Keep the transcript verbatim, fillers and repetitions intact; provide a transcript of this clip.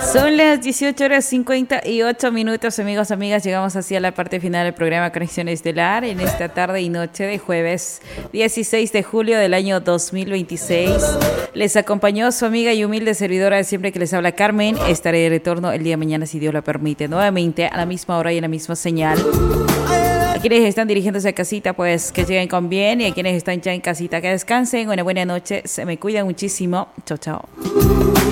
Son las dieciocho horas cincuenta y ocho minutos, amigos, amigas. Llegamos hacia la parte final del programa Conexión Estelar en esta tarde y noche de jueves dieciséis de julio del año dos mil veintiséis. Les acompañó su amiga y humilde servidora de siempre, que les habla Carmen. Estaré de retorno el día de mañana, si Dios lo permite, nuevamente a la misma hora y en la misma señal. A quienes están dirigiéndose a casita, pues que lleguen con bien, y a quienes están ya en casita, que descansen. Una buena noche, se me cuidan muchísimo. Chao, chao.